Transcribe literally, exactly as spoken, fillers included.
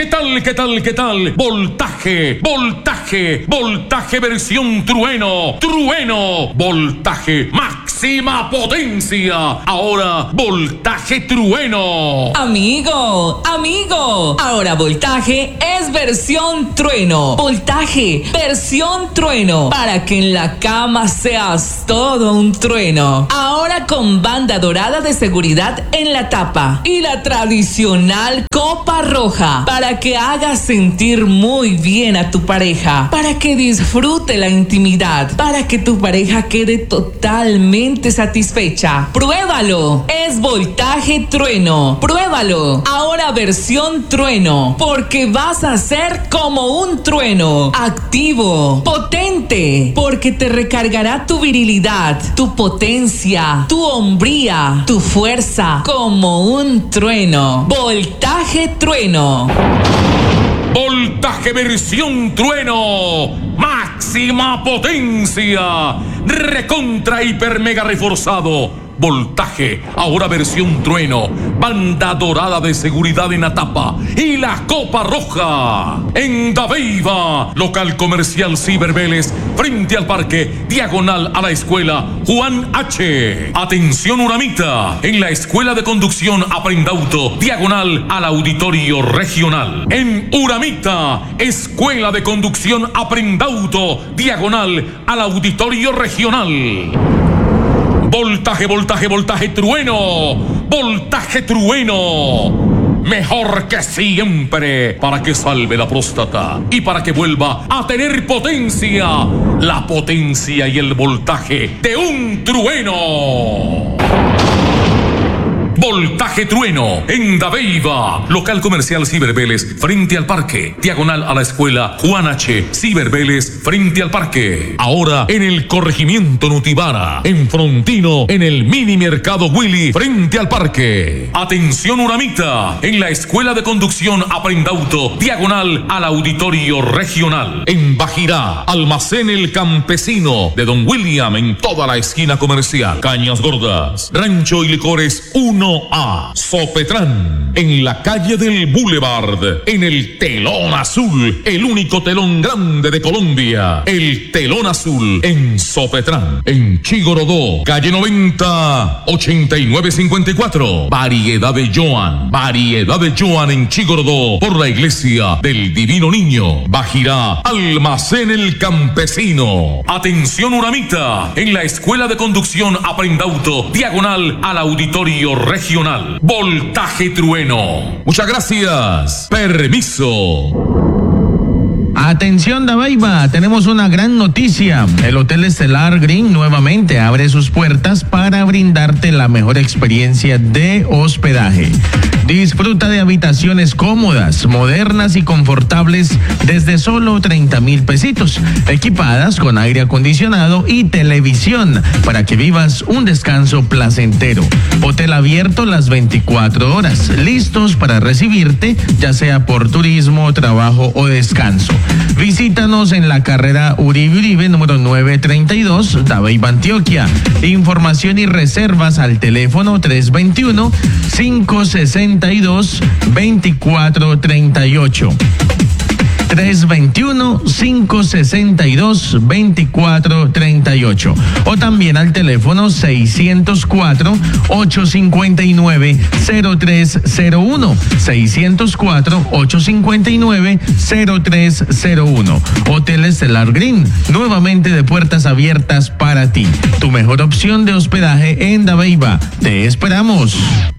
tal, qué tal, qué tal? Voltaje, voltaje, voltaje versión trueno, trueno, voltaje máxima potencia. Ahora voltaje trueno. Amigo, amigo, ahora voltaje es versión trueno. Voltaje, versión trueno, para que en la cama seas todo un trueno. Ahora con banda dorada de seguridad en la tapa y la tradicional copa roja, para que hagas sentir muy bien a tu pareja, para que disfrute la intimidad, para que tu pareja quede totalmente satisfecha. Pruébalo, es voltaje trueno. Pruébalo, ahora versión trueno, porque vas a ser como un trueno, activo, potente, porque te recargará tu virilidad, tu potencia, tu hombría, tu fuerza, como un trueno. Voltaje trueno. Voltaje versión trueno, máxima potencia, recontra hiper mega reforzado. Voltaje, ahora versión trueno, banda dorada de seguridad en la tapa y la copa roja. En Dabeiba, local comercial Ciber Vélez, frente al parque, diagonal a la escuela Juan H. Atención Uramita, en la escuela de conducción Aprendauto, diagonal al auditorio regional. En Uramita, escuela de conducción Aprendauto, diagonal al auditorio regional. Voltaje, voltaje, voltaje trueno. Voltaje trueno. Mejor que siempre, para que salve la próstata y para que vuelva a tener potencia. La potencia y el voltaje de un trueno. Voltaje trueno en Dabeiba, local comercial Ciber Vélez, frente al parque, diagonal a la escuela Juan H. Ciber Vélez, frente al parque. Ahora en el corregimiento Nutibara, en Frontino, en el mini mercado Willy, frente al parque. Atención Uramita, en la escuela de conducción Aprendauto, diagonal al auditorio regional. En Bajirá, almacén El Campesino de Don William, en toda la esquina comercial. Cañas Gordas, Rancho y Licores uno A, Sopetrán, en la calle del Boulevard, en el telón azul, el único telón grande de Colombia, el telón azul en Sopetrán. En Chigorodó, calle noventa, ochenta y nueve cincuenta y cuatro, variedad de Joan, variedad de Joan en Chigorodó, por la iglesia del Divino Niño. Bajirá, almacén El Campesino. Atención Uramita, en la escuela de conducción Aprendauto, diagonal al auditorio regional. Voltaje trueno. Muchas gracias. Permiso. Atención Dabeiba, tenemos una gran noticia. El Hotel Estelar Green nuevamente abre sus puertas para brindarte la mejor experiencia de hospedaje. Disfruta de habitaciones cómodas, modernas y confortables desde solo treinta mil pesitos, equipadas con aire acondicionado y televisión para que vivas un descanso placentero. Hotel abierto las veinticuatro horas, listos para recibirte, ya sea por turismo, trabajo o descanso. Visítanos en la carrera Uribe Uribe número novecientos treinta y dos, Dabeiba, Antioquia. Información y reservas al teléfono tres dos uno, cinco seis dos, dos cuatro tres ocho. tres dos uno, cinco seis dos, dos cuatro tres ocho o también al teléfono seiscientos cuatro, ochocientos cincuenta y nueve, cero tres cero uno, seiscientos cuatro, ochocientos cincuenta y nueve, cero tres cero uno. Hotel Estelar Green, nuevamente de puertas abiertas para ti. Tu mejor opción de hospedaje en Dabeiba. Te esperamos.